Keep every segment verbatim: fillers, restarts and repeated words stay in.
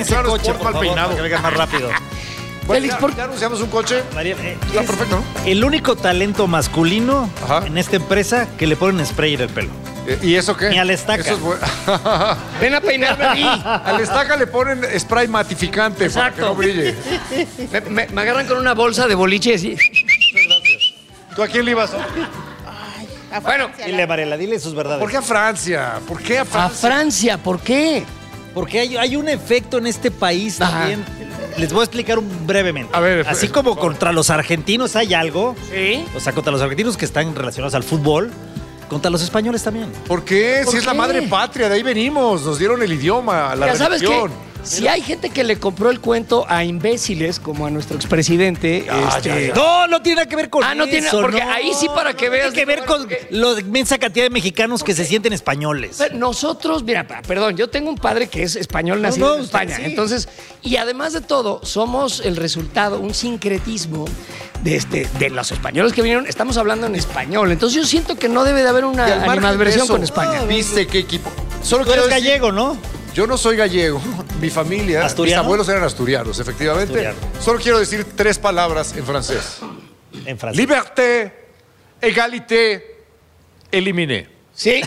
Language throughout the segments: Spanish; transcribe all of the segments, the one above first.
ese claro, coche, Sport por mal favor, peinado. para que venga más rápido. Bueno, Félix, ya, ¿por ya anunciamos un coche. Mariel, eh, Está es perfecto, ¿no? el único talento masculino Ajá. en esta empresa que le ponen spray en el pelo. Eh, ¿Y eso qué? Ni al estaca. Eso es bueno. Ven a peinarme a mí. Al estaca le ponen spray matificante para que Exacto. no brille. Me, me- me agarran con una bolsa de boliche así. ¿Tú a quién le ibas? Bueno, Dile, Mariela, dile sus verdades. ¿Por qué a Francia? ¿Por qué a a Francia? Francia, ¿por qué? Porque hay, hay un efecto en este país Ajá. también. Les voy a explicar un- brevemente. A ver, Así pues, como por favor. contra los argentinos hay algo, ¿Sí? o sea, contra los argentinos que están relacionados al fútbol, contra los españoles también. ¿Por qué? ¿Por Si es la qué? madre patria, de ahí venimos. Nos dieron el idioma, la Ya sabes que religión. si hay gente que le compró el cuento a imbéciles como a nuestro expresidente, Ah, este, ya, ya. No, no tiene nada que ver con Ah, no tiene- eso, porque no. ahí sí para que veas- Tiene que ver con la inmensa cantidad de mexicanos que se sienten españoles. Pero nosotros, mira, pa- perdón, yo tengo un padre que es español nacido no, en usted España. sí. Entonces, y además de todo, somos el resultado, un sincretismo de, este, de los españoles que vinieron. Estamos hablando en español. Entonces, yo siento que no debe de haber una Y al margen de animadversión eso, con España. ¿Viste qué equipo? Solo Tú quiero eres decir- gallego, ¿no? Yo no soy gallego. Mi familia, ¿Asturiano? mis abuelos eran asturianos, efectivamente. Asturiano. Solo quiero decir tres palabras en francés. En Francia. Liberté, égalité, éliminé. Sí.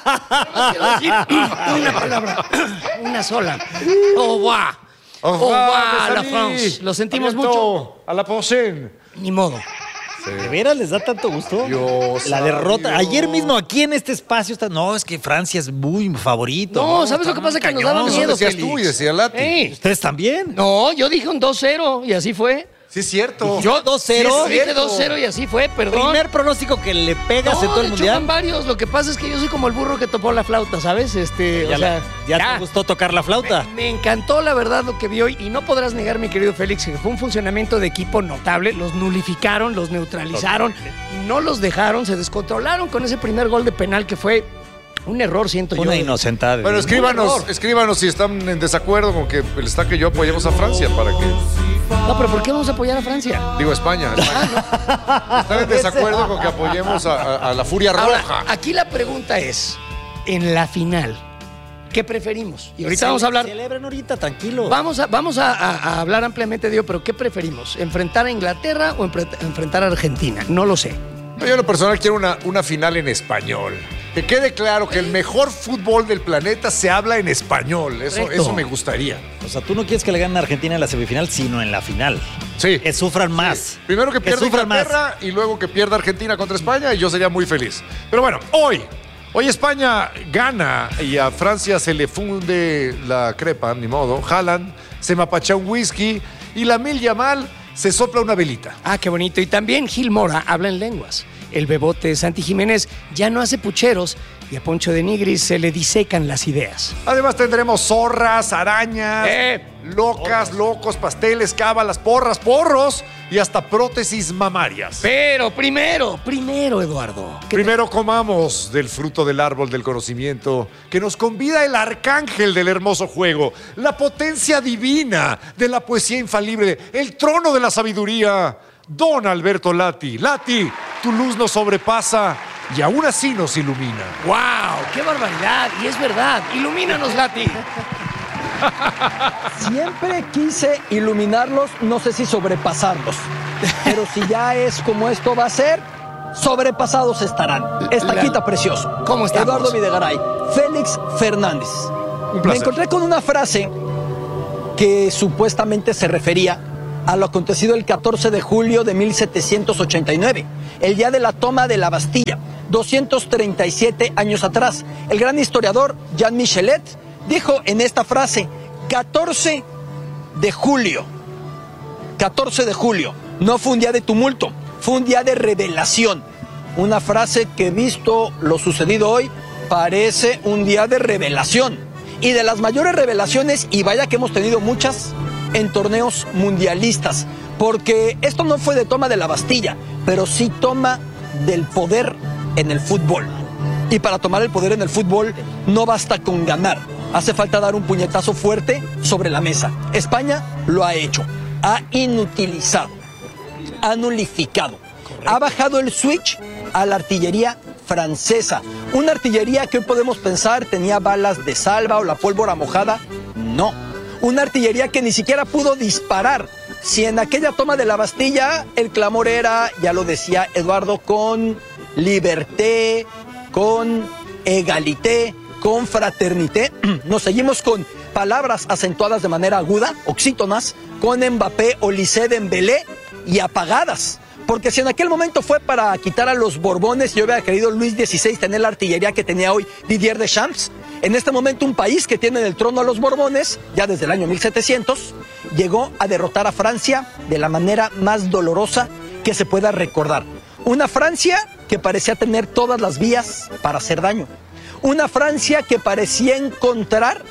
Quiero decir una palabra, una sola. Au revoir. Au revoir, la France. Lo sentimos mucho. A la prochaine. Ni modo. ¿De veras les da tanto gusto? Dios la derrota. sabio. Ayer mismo aquí en este espacio está. No, es que Francia es muy favorito. No, ¿sabes lo Está que pasa? muy Que nos cañón. daba Eso miedo, decías Félix. tú y decía Lati. Ey. ¿Ustedes también? No, yo dije un dos cero y así fue. Sí, es cierto. Yo dos cero. Sí, es Dije cierto. dos cero y así fue, perdón. Primer pronóstico que le pegas No, en todo el de hecho, mundial. van varios. Lo que pasa es que yo soy como el burro que topó la flauta, ¿sabes? Este, Ya, o sea, la- ya te gustó tocar la flauta. Me, me encantó la verdad lo que vi hoy y no podrás negar, mi querido Félix, que fue un funcionamiento de equipo notable. Los nulificaron, los neutralizaron, no los dejaron, se descontrolaron con ese primer gol de penal que fue un error, siento Una yo. inocentada. Bueno, Un escríbanos, error. escríbanos si están en desacuerdo con que el Estaca y yo apoyemos a Francia para que. No, pero ¿por qué vamos a apoyar a Francia? Digo, España. España. Están en desacuerdo con que apoyemos a, a- a la Furia Ahora, Roja. aquí la pregunta es, en la final, ¿qué preferimos? Y ahorita vamos a hablar... Celebren ahorita, tranquilo. Vamos a, vamos a, a- a hablar ampliamente, Diego, pero ¿qué preferimos? ¿Enfrentar a Inglaterra o enfre- enfrentar a Argentina? No lo sé. Yo en lo personal quiero una, una final en español. Que quede claro que el mejor fútbol del planeta se habla en español. Eso, Correcto. eso me gustaría. O sea, tú no quieres que le ganen a Argentina en la semifinal, sino en la final. Sí. Que sufran más. Primero que pierda sufran más. Inglaterra y luego que pierda Argentina contra España y yo sería muy feliz. Pero bueno, hoy, hoy España gana y a Francia se le funde la crepa, ni modo. Haaland se mapacha un whisky y la Mil Yamal se sopla una velita. Ah, qué bonito. Y también Gil Mora habla en lenguas. El bebote Santi Jiménez ya no hace pucheros y a Poncho de Nigris se le disecan las ideas. Además tendremos zorras, arañas, Eh. locas, locos, pasteles, cábalas, porras, porros y hasta prótesis mamarias. Pero primero, primero, Eduardo. ¿qué te- Primero comamos del fruto del árbol del conocimiento que nos convida el arcángel del hermoso juego, la potencia divina de la poesía infalible, el trono de la sabiduría, Don Alberto Lati. Lati, tu luz nos sobrepasa y aún así nos ilumina. ¡Wow! ¡Qué barbaridad! Y es verdad. Ilumínanos, Lati. Siempre quise iluminarlos, no sé si sobrepasarlos. Pero si ya es como esto va a ser, sobrepasados estarán. Estaquita precioso. ¿Cómo estamos? Eduardo Videgaray, Félix Fernández. Un Me placer. encontré con una frase que supuestamente se refería a lo acontecido el catorce de julio de mil setecientos ochenta y nueve, el día de la toma de la Bastilla, doscientos treinta y siete años atrás. El gran historiador Jean Michelet dijo en esta frase, catorce de julio, catorce de julio, no fue un día de tumulto, fue un día de revelación. Una frase que, visto lo sucedido hoy, parece un día de revelación. Y de las mayores revelaciones, y vaya que hemos tenido muchas, en torneos mundialistas. Porque esto no fue de toma de la Bastilla, pero sí toma del poder en el fútbol. Y para tomar el poder en el fútbol no basta con ganar. Hace falta dar un puñetazo fuerte sobre la mesa. España lo ha hecho. Ha inutilizado. Ha nulificado. Ha bajado el switch a la artillería francesa. Una artillería que hoy podemos pensar tenía balas de salva o la pólvora mojada. No. Una artillería que ni siquiera pudo disparar. Si en aquella toma de la Bastilla el clamor era, ya lo decía Eduardo, con liberté, con egalité, con fraternité, nos seguimos con palabras acentuadas de manera aguda, oxítonas, con Mbappé, Olise, Dembélé y apagadas. Porque si en aquel momento fue para quitar a los Borbones y yo hubiera querido Luis dieciséis tener la artillería que tenía hoy Didier Deschamps, en este momento un país que tiene en el trono a los Borbones, ya desde el año mil setecientos, llegó a derrotar a Francia de la manera más dolorosa que se pueda recordar. Una Francia que parecía tener todas las vías para hacer daño. Una Francia que parecía encontrar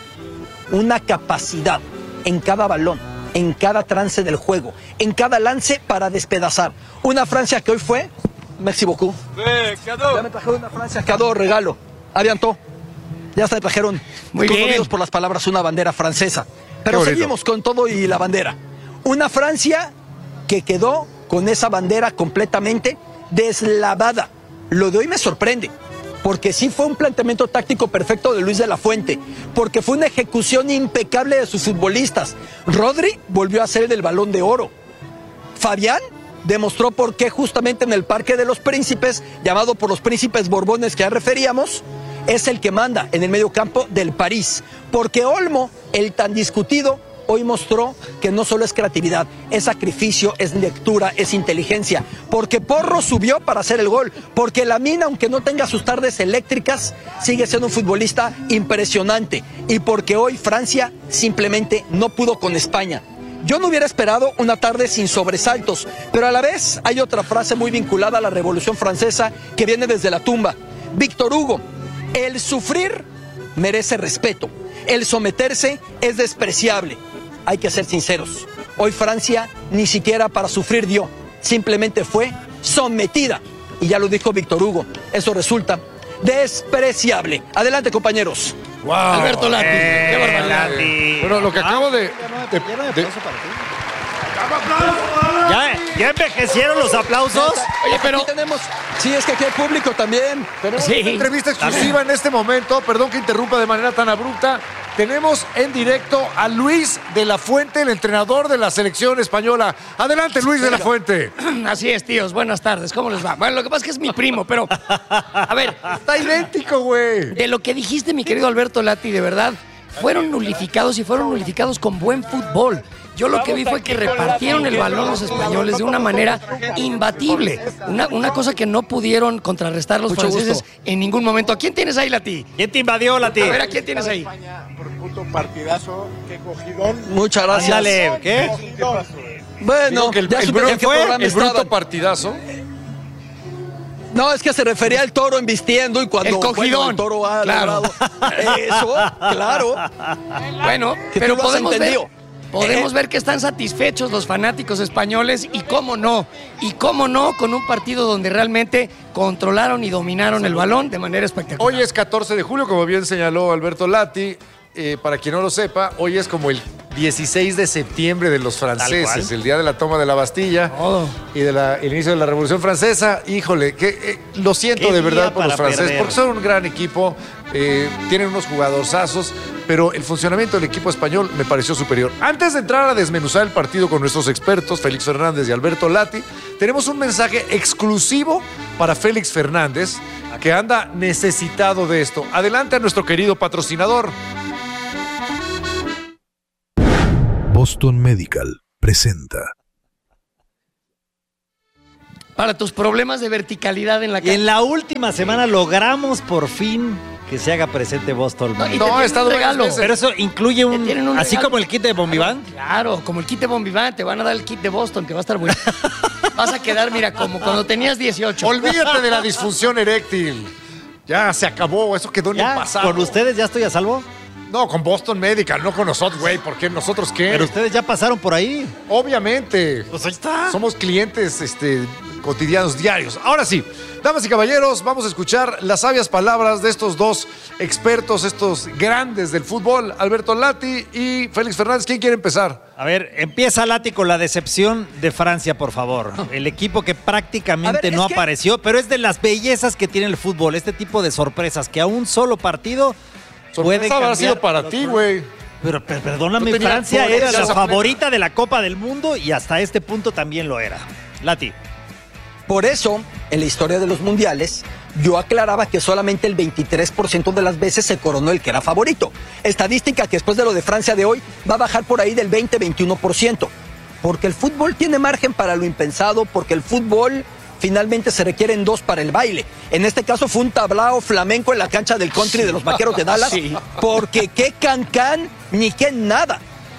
una capacidad en cada balón, en cada trance del juego, en cada lance para despedazar. Una Francia que hoy fue, merci beaucoup. Ya me trajeron una Francia, cadeau, regalo. Aviantó. Ya se trajeron, muy conmovidos por las palabras, una bandera francesa. Pero seguimos con todo y la bandera. Una Francia que quedó con esa bandera completamente deslavada. Lo de hoy me sorprende. Porque sí fue un planteamiento táctico perfecto de Luis de la Fuente, porque fue una ejecución impecable de sus futbolistas. Rodri volvió a ser el Balón de Oro. Fabián demostró por qué justamente en el Parque de los Príncipes, llamado por los príncipes borbones que ya referíamos, es el que manda en el mediocampo del París. Porque Olmo, el tan discutido, hoy mostró que no solo es creatividad, es sacrificio, es lectura, es inteligencia. Porque Porro subió para hacer el gol. Porque Lamine, aunque no tenga sus tardes eléctricas, sigue siendo un futbolista impresionante. Y porque hoy Francia simplemente no pudo con España. Yo no hubiera esperado una tarde sin sobresaltos, pero a la vez hay otra frase muy vinculada a la Revolución Francesa que viene desde la tumba. Víctor Hugo, el sufrir merece respeto, el someterse es despreciable. Hay que ser sinceros, hoy Francia ni siquiera para sufrir dio, simplemente fue sometida. Y ya lo dijo Víctor Hugo, eso resulta despreciable. Adelante, compañeros. Wow. Alberto Lati, Eh, qué barbaridad. Lati. Bueno, lo que acabo de... de- de- ¿Ya, ¿Ya envejecieron los aplausos? Oye, pero Aquí tenemos, sí, es que aquí hay público también. Tenemos Sí. una entrevista exclusiva en este momento. Perdón que interrumpa de manera tan abrupta. Tenemos en directo a Luis de la Fuente, el entrenador de la selección española. Adelante, Luis de la Fuente. así es, tíos. Buenas tardes. ¿Cómo les va? Bueno, lo que pasa es que es mi primo, pero a ver, Está idéntico, güey. de lo que dijiste, mi querido Alberto Lati, de verdad, fueron nulificados y fueron nulificados con buen fútbol. Yo lo que vi fue que repartieron el balón los españoles de una manera imbatible. Una, una cosa que no pudieron contrarrestar los Mucho franceses gusto. en ningún momento. ¿A quién tienes ahí, Lati? ¿Quién te invadió, Lati? A ver, ¿a quién tienes ahí? Por puto partidazo, qué cogidón. Muchas gracias. Ándale, ¿qué? Bueno, Digo que el, ya el supe bruto, en qué programa el bruto estaban. partidazo. No, es que se refería al toro embistiendo y cuando El cogidón. bueno, el toro ha Claro. logrado eso, claro. Bueno, Que pero tú lo has podemos ver, entendido. podemos ver que están satisfechos los fanáticos españoles y cómo no, y cómo no con un partido donde realmente controlaron y dominaron el balón de manera espectacular. Hoy es catorce de julio, como bien señaló Alberto Lati. Eh, para quien no lo sepa, hoy es como el dieciséis de septiembre de los franceses, el día de la toma de la Bastilla Todo. y del inicio de la Revolución Francesa. Híjole, que eh, lo siento Qué de día verdad por los para franceses, perder. porque son un gran equipo, eh, tienen unos jugadorzazos, pero el funcionamiento del equipo español me pareció superior. Antes de entrar a desmenuzar el partido con nuestros expertos, Félix Fernández y Alberto Lati, tenemos un mensaje exclusivo para Félix Fernández, que anda necesitado de esto. Adelante a nuestro querido patrocinador. Boston Medical presenta. Para tus problemas de verticalidad en la Y cancha. en la última semana logramos por fin que se haga presente Boston. No, y te No, ha tienen estado un varias regalo. veces. Pero eso incluye un... Te tienen un así regalo. como el kit de Bombiván. Claro, como el kit de Bombiván, te van a dar el kit de Boston, que va a estar bueno. Vas a quedar, mira, como cuando tenías dieciocho. Olvídate de la disfunción eréctil. Ya se acabó, eso quedó en el Ya, pasado. ¿con ustedes ya estoy a salvo? No, con Boston Medical, no con nosotros, güey. ¿Por qué? ¿Nosotros qué? Pero ustedes ya pasaron por ahí. Obviamente. Pues ahí está. Somos clientes este, cotidianos, diarios. Ahora sí, damas y caballeros, vamos a escuchar las sabias palabras de estos dos expertos, estos grandes del fútbol, Alberto Lati y Félix Fernández. ¿Quién quiere empezar? A ver, empieza Lati con la decepción de Francia, por favor. El equipo que prácticamente A ver, es no que- apareció, pero es de las bellezas que tiene el fútbol. Este tipo de sorpresas que a un solo partido puede Sorpresa habrá cambiar sido para los ti, juegos. güey. Pero, pero perdóname, No tenía Francia poder, era ya la se favorita de la Copa del Mundo y hasta este punto también lo era. Lati. Por eso, en la historia de los mundiales, yo aclaraba que solamente el veintitrés por ciento de las veces se coronó el que era favorito. Estadística que después de lo de Francia de hoy va a bajar por ahí del veinte a veintiuno por ciento. Porque el fútbol tiene margen para lo impensado, porque el fútbol finalmente se requieren dos para el baile. En este caso fue un tablao flamenco en la cancha del country de los Vaqueros de Dallas, Sí. porque qué can-can ni qué nada.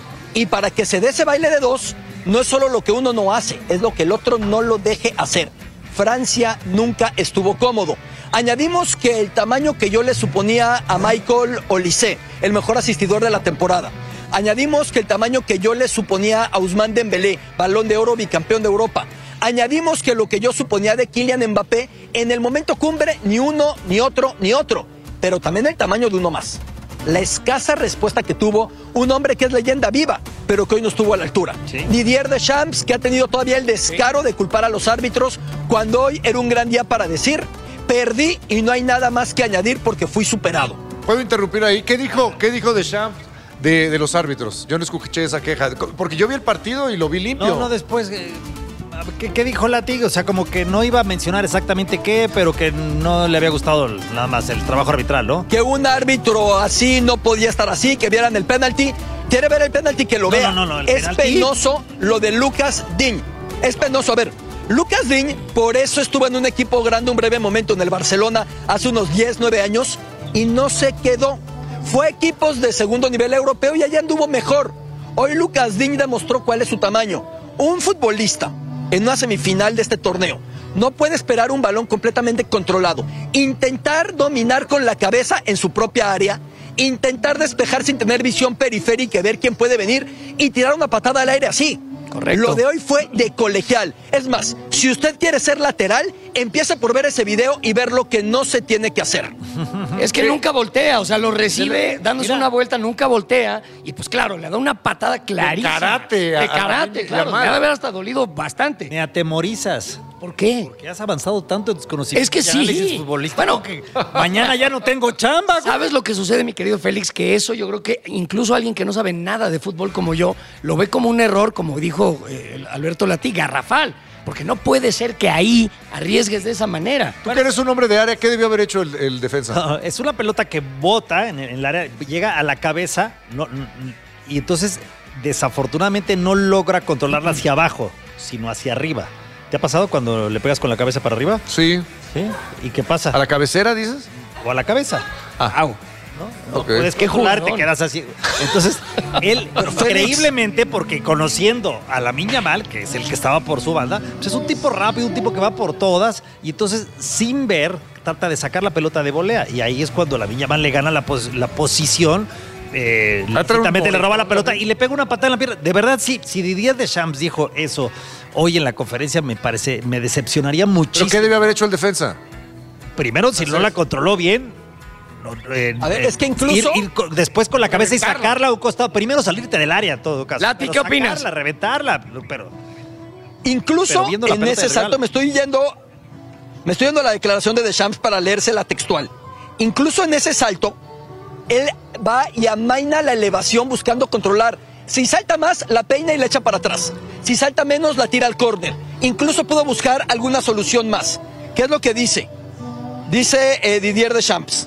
Y para que se dé ese baile de dos, no es solo lo que uno no hace, es lo que el otro no lo deje hacer. Francia nunca estuvo cómodo. Añadimos que el tamaño que yo le suponía a Michael Olise, el mejor asistidor de la temporada. Añadimos que el tamaño que yo le suponía a Ousmane Dembélé, Balón de Oro, bicampeón de Europa. Añadimos que lo que yo suponía de Kylian Mbappé, en el momento cumbre, ni uno, ni otro, ni otro. Pero también el tamaño de uno más. La escasa respuesta que tuvo un hombre que es leyenda viva, pero que hoy no estuvo a la altura. Sí. Didier Deschamps, que ha tenido todavía el descaro de culpar a los árbitros, cuando hoy era un gran día para decir, perdí y no hay nada más que añadir porque fui superado. ¿Puedo interrumpir ahí? ¿Qué dijo, qué dijo Deschamps de, de los árbitros? Yo no escuché esa queja. Porque yo vi el partido y lo vi limpio. No, no, después... eh, ¿Qué, ¿Qué dijo Lati? O sea, como que no iba a mencionar exactamente qué, pero que no le había gustado nada más el trabajo arbitral, ¿no? Que un árbitro así no podía estar así, que vieran el penalti. ¿Quiere ver el penalti? Que lo No, vea. no, no, no, el es penalti. penoso lo de Lucas Digne. Es penoso. A ver, Lucas Digne, por eso estuvo en un equipo grande un breve momento en el Barcelona hace unos diez, nueve años y no se quedó. Fue a equipos de segundo nivel europeo y allá anduvo mejor. Hoy Lucas Digne demostró cuál es su tamaño. Un futbolista en una semifinal de este torneo no puede esperar un balón completamente controlado, intentar dominar con la cabeza en su propia área, intentar despejar sin tener visión periférica y ver quién puede venir y tirar una patada al aire así. Correcto. Lo de hoy fue de colegial. Es más, si usted quiere ser lateral, empiece por ver ese video y ver lo que no se tiene que hacer. Es que nunca voltea, o sea, lo recibe dándose Mira. una vuelta, nunca voltea. Y pues claro, le da una patada clarísima. karate a- De a karate, Lamine claro. Yamal. Le ha de haber hasta dolido bastante. Me atemorizas. ¿Por qué? Que has avanzado tanto en tus conocimientos. Es que y análisis sí. futbolísticos Bueno. que mañana ya no tengo chamba. güey. ¿Sabes lo que sucede, mi querido Félix? Que eso yo creo que incluso alguien que no sabe nada de fútbol como yo, lo ve como un error, como dijo eh, Alberto Lati, garrafal. Porque no puede ser que ahí arriesgues de esa manera. Tú que eres un hombre de área, ¿qué debió haber hecho el, el defensa? No, es una pelota que bota en, en el área, llega a la cabeza no, no, y entonces desafortunadamente no logra controlarla hacia abajo, sino hacia arriba. ¿Te ha pasado cuando le pegas con la cabeza para arriba? Sí. ¿Sí? ¿Y qué pasa? ¿A la cabecera, dices? O a la cabeza. Au. No Ok. puedes Qué controlar, te jugadón. quedas así. Entonces, él, increíblemente, porque conociendo a Lamine Yamal, que es el que estaba por su banda, pues es un tipo rápido, un tipo que va por todas, y entonces, sin ver, trata de sacar la pelota de volea. Y ahí es cuando Lamine Yamal le gana la, pos- la posición. Eh, Ah, trae un legítimamente le voleo. roba la pelota y le pega una patada en la pierna. De verdad, sí, si Didier Deschamps dijo eso hoy en la conferencia, me parece, me decepcionaría ¿Pero muchísimo. qué debió haber hecho el defensa? Primero, si no la controló bien. no, eh, A ver, eh, es que incluso- Ir, ir co- después con la cabeza y Reventarla. sacarla a un costado. Primero salirte del área, en todo caso. Lati, Pero ¿qué opinas? sacarla, reventarla. Pero. Incluso Pero viendo la en pelota ese del salto rival. me estoy yendo me estoy yendo a la declaración de Deschamps para leérsela textual. Incluso en ese salto, él va y amaina la elevación buscando controlar. Si salta más, la peina y la echa para atrás. Si salta menos, la tira al córner. Incluso pudo buscar alguna solución más. ¿Qué es lo que dice? Dice eh, Didier Deschamps.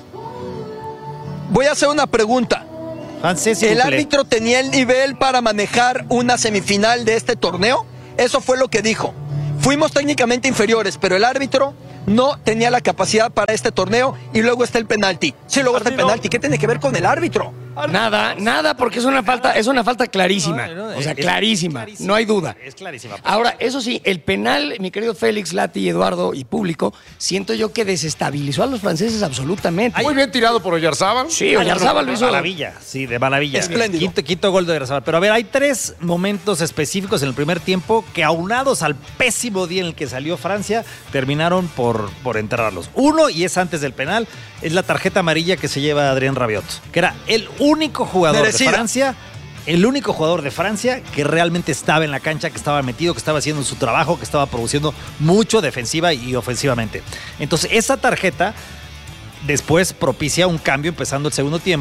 Voy a hacer una pregunta. Francés, s'il ¿El vous plaît. árbitro tenía el nivel para manejar una semifinal de este torneo? Eso fue lo que dijo. Fuimos técnicamente inferiores, pero el árbitro no tenía la capacidad para este torneo y luego está el penalti. Sí, luego está el penalti. ¿Qué tiene que ver con el árbitro? Nada, nada, porque es una falta, es una falta clarísima. No, no, O sea, es- clarísima, es no hay duda. Es clarísima. Ahora, eso sí, el penal, mi querido Félix, Lati, Eduardo y público, siento yo que desestabilizó a los franceses absolutamente. Muy bien tirado por Oyarzábal. Sí, Oyarzábal lo hizo. Maravilla, sí, de maravilla. Espléndido. Quinto, quinto gol de Oyarzábal. Pero a ver, hay tres momentos específicos en el primer tiempo que, aunados al pésimo día en el que salió Francia, terminaron por, por enterrarlos. Uno, y es antes del penal, es la tarjeta amarilla que se lleva Adrien Rabiot, que era el único jugador Merecida. de Francia. El único jugador de Francia que realmente estaba en la cancha, que estaba metido, que estaba haciendo su trabajo, que estaba produciendo mucho defensiva y ofensivamente. Entonces, esa tarjeta después propicia un cambio empezando el segundo tiempo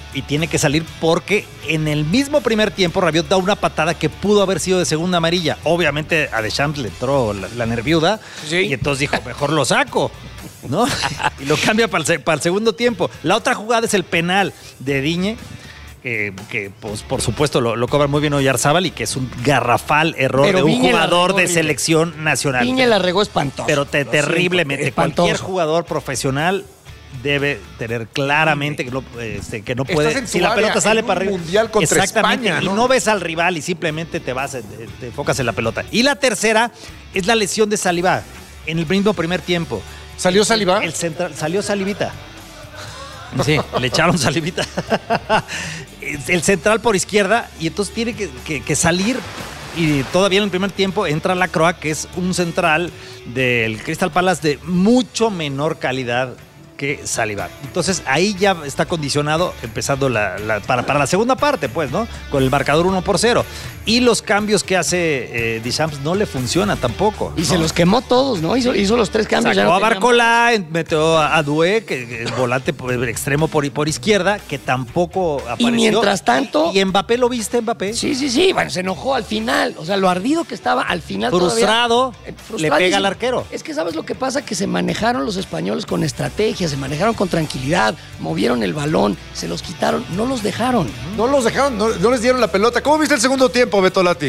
y tiene que salir porque en el mismo primer tiempo Rabiot da una patada que pudo haber sido de segunda amarilla. Obviamente a Deschamps le entró la, la nerviuda sí. y entonces dijo, mejor lo saco, ¿no? Y lo cambia para el, para el segundo tiempo. La otra jugada es el penal de Digne, eh, que pues, por supuesto lo, lo cobra muy bien Oyarzábal y que es un garrafal error Pero de un jugador de selección nacional. Digne la regó espantoso. Pero te, terriblemente. Cualquier jugador profesional debe tener claramente que no, este, que no puede. Si la área, pelota sale para arriba. Mundial contra exactamente. España, ¿no? Y no ves al rival y simplemente te vas, te, te enfocas en la pelota. Y la tercera es la lesión de Saliba en el mismo primer tiempo. ¿Salió Saliba? El, el central, salió Salivita. Sí, le echaron Salivita. El central por izquierda y entonces tiene que, que, que salir. Y todavía en el primer tiempo entra Lacroix, que es un central del Crystal Palace de mucho menor calidad que Saliba. Entonces ahí ya está condicionado empezando la, la, para, para la segunda parte, pues, ¿no? Con el marcador uno por cero. Y los cambios que hace eh, Deschamps no le funcionan tampoco. Y ¿no? se los quemó todos, ¿no? Hizo, hizo los tres cambios. Sacó ya no a Barcola, metió a Doué, que es volante por, extremo por, por izquierda, que tampoco apareció. Y mientras tanto... ¿Y, y Mbappé lo viste, Mbappé? Sí, sí, sí. Bueno, se enojó al final. O sea, lo ardido que estaba al final Frustrado, todavía, le pega al arquero. Es que ¿sabes lo que pasa? Que se manejaron los españoles con estrategia, se manejaron con tranquilidad, movieron el balón, se los quitaron, no los dejaron. No los dejaron, no, no les dieron la pelota. ¿Cómo viste el segundo tiempo, Beto Lati?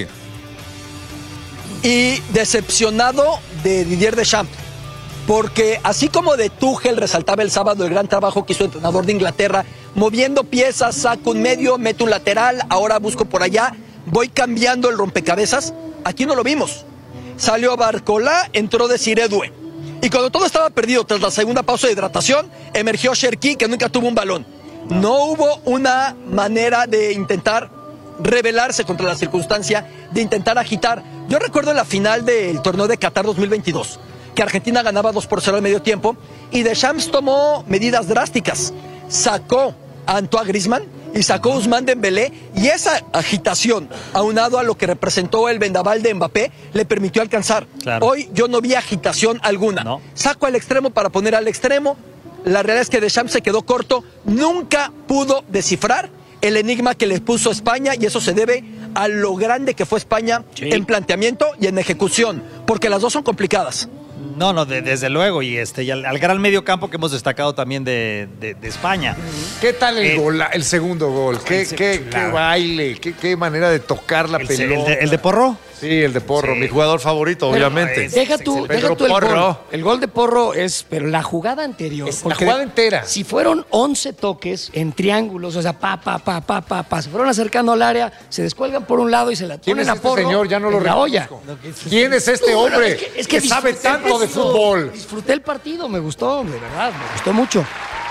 Y decepcionado de Didier Deschamps, porque así como de Tuchel resaltaba el sábado el gran trabajo que hizo el entrenador de Inglaterra, moviendo piezas, saco un medio, meto un lateral, ahora busco por allá, voy cambiando el rompecabezas, aquí no lo vimos. Salió Barcola, entró Desiré Doué. Y cuando todo estaba perdido tras la segunda pausa de hidratación, emergió Cherki, que nunca tuvo un balón. No hubo una manera de intentar rebelarse contra la circunstancia, de intentar agitar. Yo recuerdo en la final del torneo de Qatar dos mil veintidós, que Argentina ganaba dos por cero al medio tiempo, y Deschamps tomó medidas drásticas. Sacó a Antoine Griezmann y sacó a Ousmane Dembélé, y esa agitación, aunado a lo que representó el vendaval de Mbappé, le permitió alcanzar. Claro. Hoy yo no vi agitación alguna. No. Saco al extremo para poner al extremo. La realidad es que Deschamps se quedó corto, nunca pudo descifrar el enigma que le puso España, y eso se debe a lo grande que fue España sí. en planteamiento y en ejecución, porque las dos son complicadas. No, no, de, desde luego, y este y al, al gran medio campo que hemos destacado también de, de, de España. ¿Qué tal el eh, gol, el segundo gol? ¿Qué, el, qué, claro. qué baile? ¿Qué, ¿Qué manera de tocar la el, pelota? El de, ¿El de Porro? Sí, el de Porro, sí. mi jugador favorito, pero, obviamente. Eh, deja tú, deja tú el Porro. Gol. El gol de Porro es, pero la jugada anterior. Es la jugada entera. Si fueron once toques en triángulos, o sea, pa, pa, pa, pa, pa, pa, se fueron acercando al área, se descuelgan por un lado y se la ponen es a este Porro. Señor, ya no lo en la olla. ¿Quién es este no, hombre bueno, es que, es que, que sabe tanto de fútbol? Disfruté el partido, me gustó, de verdad, me gustó mucho.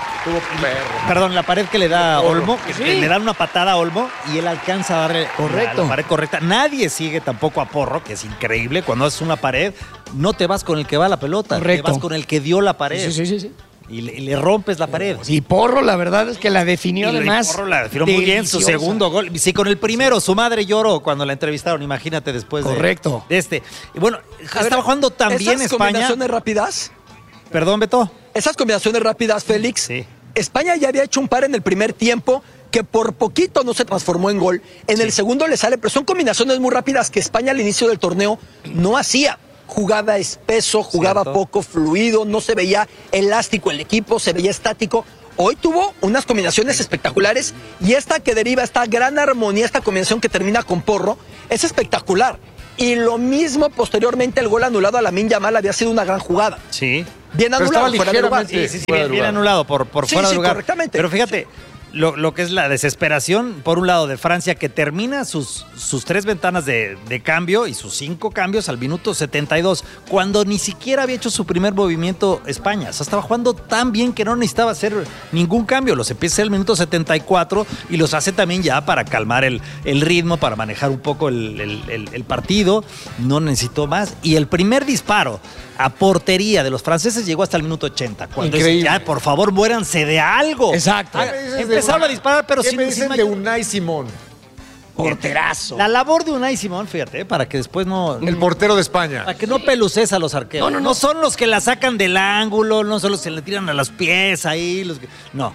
Perdón, la pared que le da a Olmo, que sí. le dan una patada a Olmo y él alcanza a darle Correcto. La, la pared correcta. Nadie sigue tampoco a Porro, que es increíble. Cuando haces una pared, no te vas con el que va a la pelota, Correcto. te vas con el que dio la pared. Sí, sí, sí, sí. Y le, y le rompes la pared. Y Porro, la verdad es que la definió y además. Porro la definió muy bien, su segundo gol. Sí, con el primero, su madre lloró cuando la entrevistaron, imagínate después de, Correcto. de este. Y bueno, a estaba ver, jugando tan bien España. ¿Esas combinaciones rápidas? Perdón, Beto. Esas combinaciones rápidas, Félix. Sí. España ya había hecho un par en el primer tiempo que por poquito no se transformó en gol. En sí. el segundo le sale, pero son combinaciones muy rápidas que España al inicio del torneo no hacía. Jugaba espeso, jugaba ¿Cierto? poco fluido, no se veía elástico el equipo, se veía estático. Hoy tuvo unas combinaciones espectaculares, y esta que deriva, esta gran armonía, esta combinación que termina con Porro, es espectacular. Y lo mismo posteriormente, el gol anulado a Lamine Yamal había sido una gran jugada. Sí. Bien anulado, fuera de lugar. Sí, sí, sí, bien, bien anulado por, por sí, fuera sí, de lugar. Correctamente. Pero fíjate, lo, lo que es la desesperación, por un lado, de Francia, que termina sus, sus tres ventanas de, de cambio y sus cinco cambios al minuto setenta y dos, cuando ni siquiera había hecho su primer movimiento España. O sea, estaba jugando tan bien que no necesitaba hacer ningún cambio. Los empieza al minuto setenta y cuatro y los hace también ya para calmar el, el ritmo, para manejar un poco el, el, el, el partido. No necesitó más. Y el primer disparo a portería de los franceses llegó hasta el minuto ochenta. Cuando es, ya, por favor, muéranse de algo. Exacto. Ah, empezaron a disparar, pero ¿Qué sin... me dicen sin de Unai Simón? Porterazo. La labor de Unai Simón, fíjate, para que después no... El portero de España. Para que no peluces a los arqueros. No, no, no. No son los que la sacan del ángulo, no son los que le tiran a los pies ahí. Los que, no.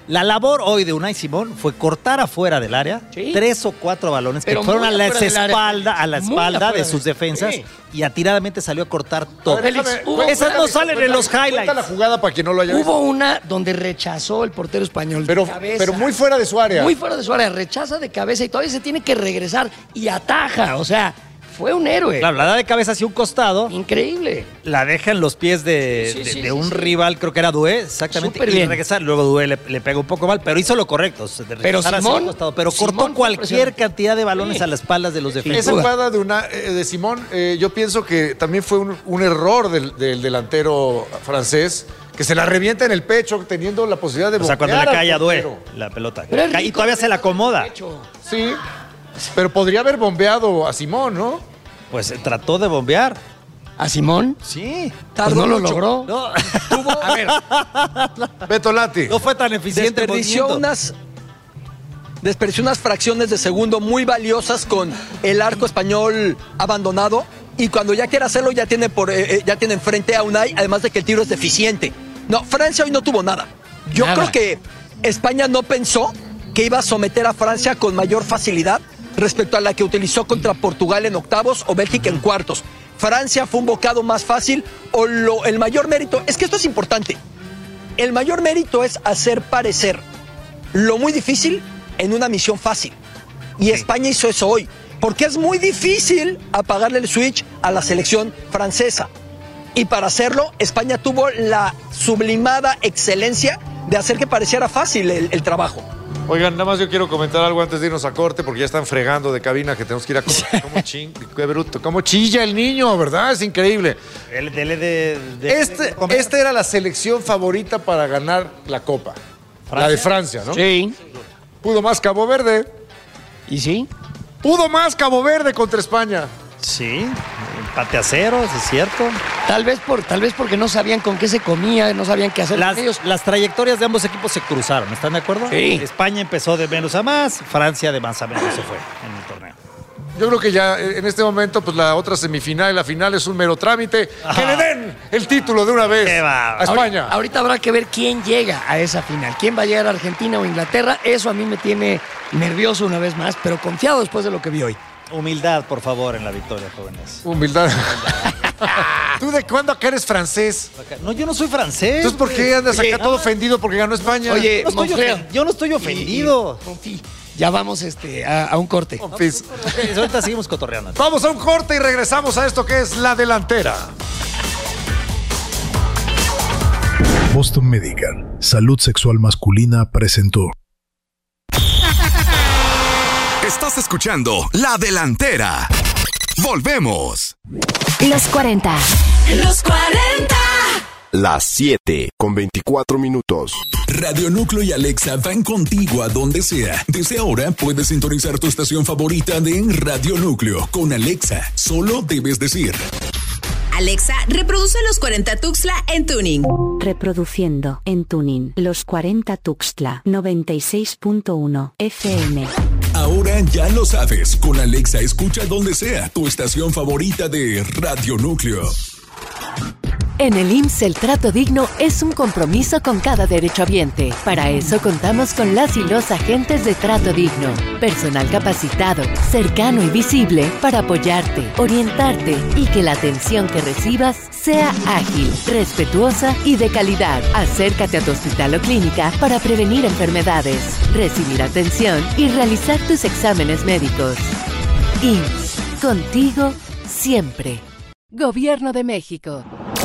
La labor hoy de Unai Simón fue cortar afuera del área Sí. tres o cuatro balones Pero que fueron muy a la afuera del área. espalda, a la Muy espalda afuera de sus del- defensas sí. y atiradamente salió a cortar todo. A ver, Félix, déjame- hubo- cuéntame, Esas no salen en los cuéntame, highlights. Cuenta la jugada para quien no lo haya visto. Hubo una donde rechazó el portero español de Pero, cabeza. pero muy fuera de su área. Muy fuera de su área, rechaza de cabeza y todavía se tiene que regresar y ataja. O sea, fue un héroe. Claro, la da de cabeza hacia un costado, Increíble. la deja en los pies de, Sí, sí, de- sí, de sí, un sí. rival, creo que era Doué, exactamente, Súper y bien. regresar. Luego Doué le, le pega un poco mal, pero hizo lo correcto. o sea, de Pero regresar hacia Simón- un costado, pero Simón cortó fue cualquier impresionante. cantidad de balones Sí. a las espaldas de los defensas. Esa duda. jugada de, una, eh, de Simón, eh, yo pienso que también fue un, un error del, del delantero francés, que se la revienta en el pecho teniendo la posibilidad de O sea, cuando le bombear al cae a Doué portero. la pelota. Pero es Cae- y rico, todavía se la acomoda. de hecho. Sí, pero podría haber bombeado a Simón, ¿no? Pues eh, trató de bombear. ¿A Simón? Sí. Pues no lo logró. No, A ver, Beto Lati. no fue tan eficiente el Desperdició movimiento. unas, desperdició unas fracciones de segundo muy valiosas con el arco español abandonado. Y cuando ya quiere hacerlo, ya tiene, por, eh, eh, ya tiene enfrente a Unai, además de que el tiro es deficiente. No, Francia hoy no tuvo nada. Yo Nada. creo que España no pensó que iba a someter a Francia con mayor facilidad respecto a la que utilizó contra Portugal en octavos o Bélgica en cuartos. Francia fue un bocado más fácil o lo, el mayor mérito, es que esto es importante, el mayor mérito es hacer parecer lo muy difícil en una misión fácil. Y España hizo eso hoy, porque es muy difícil apagarle el switch a la selección francesa. Y para hacerlo, España tuvo la sublimada excelencia de hacer que pareciera fácil el, el trabajo. Oigan, nada más yo quiero comentar algo antes de irnos a corte, porque ya están fregando de cabina que tenemos que ir a corte. ¿Cómo ching? Qué bruto. ¿Cómo chilla el niño, verdad? Es increíble. El dele de, de- Este, de comer. esta era la selección favorita para ganar la Copa. La de Francia, ¿no? sí. Pudo más Cabo Verde. ¿Y sí? Pudo más Cabo Verde contra España. Sí, empate a cero, eso es cierto. Tal vez, por, tal vez porque no sabían con qué se comía, no sabían qué hacer Las, con ellos. las trayectorias de ambos equipos se cruzaron, ¿están de acuerdo? Sí. España empezó de menos a más, Francia de más a menos se fue en el torneo. Yo creo que ya eh, en este momento, pues la otra semifinal y la final es un mero trámite. Ajá. Que le den el título de una vez Qué va. a España. Ahorita, ahorita habrá que ver quién llega a esa final. ¿Quién va a llegar a Argentina o Inglaterra? Eso a mí me tiene nervioso una vez más, pero confiado después de lo que vi hoy. Humildad, por favor, en la victoria, jóvenes. Humildad. ¿Tú de cuándo acá eres francés? No, yo no soy francés. Entonces, ¿por qué andas Oye, acá todo ofendido porque ganó España? Oye, No estoy Monfreo. ofen- yo no estoy ofendido. Y- y- Ya vamos este, a, a un corte. Confis. Ok, ahorita seguimos cotorreando. Vamos a un corte y regresamos a esto que es La Delantera. Boston Medical, Salud Sexual Masculina presentó. Estás escuchando La Delantera. Volvemos. Los cuarenta. Los cuarenta. Las siete con veinticuatro minutos. Radio Núcleo y Alexa van contigo a donde sea. Desde ahora puedes sintonizar tu estación favorita de Radio Núcleo con Alexa. Solo debes decir: Alexa, reproduce Los cuarenta Tuxtla en tuning. Reproduciendo en tuning. Los cuarenta Tuxtla. noventa y seis punto uno F M. Ahora ya lo sabes. Con Alexa escucha donde sea tu estación favorita de Radio Núcleo. En el I M S S el trato digno es un compromiso con cada derechohabiente. Para eso contamos con las y los agentes de trato digno. Personal capacitado, cercano y visible para apoyarte, orientarte y que la atención que recibas sea ágil, respetuosa y de calidad. Acércate a tu hospital o clínica para prevenir enfermedades, recibir atención y realizar tus exámenes médicos. I M S S, contigo siempre. Gobierno de México.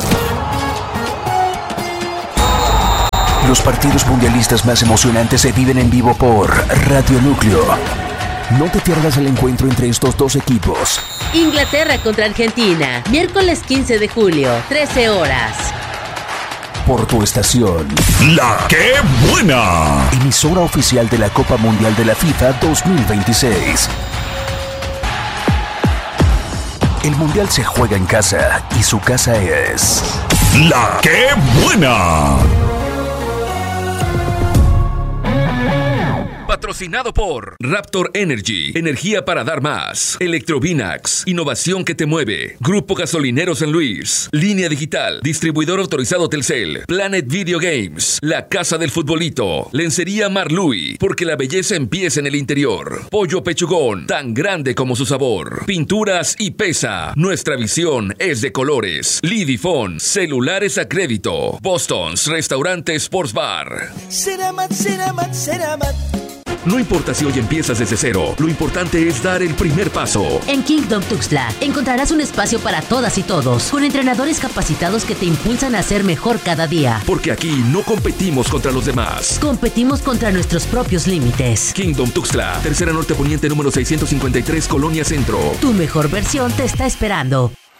Los partidos mundialistas más emocionantes se viven en vivo por Radio Núcleo. No te pierdas el encuentro entre estos dos equipos. Inglaterra contra Argentina, miércoles quince de julio, trece horas. Por tu estación. ¡La Qué Buena! Emisora oficial de la Copa Mundial de la FIFA dos mil veintiséis. El Mundial se juega en casa y su casa es... ¡La Qué Buena! Patrocinado por Raptor Energy, energía para dar más. Electrovinax, innovación que te mueve. Grupo Gasolinero San Luis. Línea Digital, distribuidor autorizado Telcel. Planet Video Games, la casa del futbolito. Lencería Marlui, porque la belleza empieza en el interior. Pollo Pechugón, tan grande como su sabor. Pinturas y Pesa, nuestra visión es de colores. Lidifone, celulares a crédito. Boston's Restaurante Sports Bar. Ceramat, Ceramat, Ceramat. No importa si hoy empiezas desde cero, lo importante es dar el primer paso. En Kingdom Tuxtla encontrarás un espacio para todas y todos, con entrenadores capacitados que te impulsan a ser mejor cada día. Porque aquí no competimos contra los demás. Competimos contra nuestros propios límites. Kingdom Tuxtla, Tercera Norte Poniente número seiscientos cincuenta y tres, Colonia Centro. Tu mejor versión te está esperando.